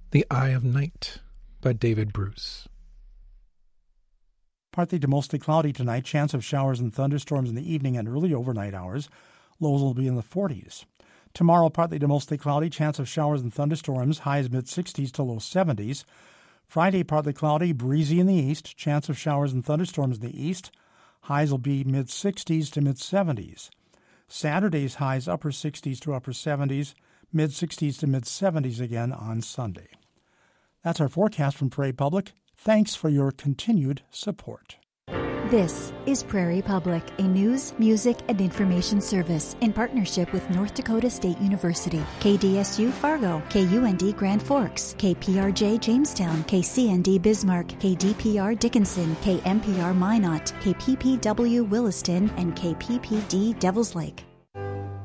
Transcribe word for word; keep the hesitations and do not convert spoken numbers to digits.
The Eye of Night by David Bruce. Partly to mostly cloudy tonight. Chance of showers and thunderstorms in the evening and early overnight hours. Lows will be in the forties. Tomorrow, partly to mostly cloudy. Chance of showers and thunderstorms. Highs mid-sixties to low seventies. Friday, partly cloudy, breezy in the east. Chance of showers and thunderstorms in the east. Highs will be mid-sixties to mid-seventies. Saturday's highs upper sixties to upper seventies. Mid-sixties to mid-seventies again on Sunday. That's our forecast from Prairie Public. Thanks for your continued support. This is Prairie Public, a news, music, and information service in partnership with North Dakota State University, K D S U Fargo, K U N D Grand Forks, K P R J Jamestown, K C N D Bismarck, K D P R Dickinson, K M P R Minot, K P P W Williston, and K P P D Devils Lake.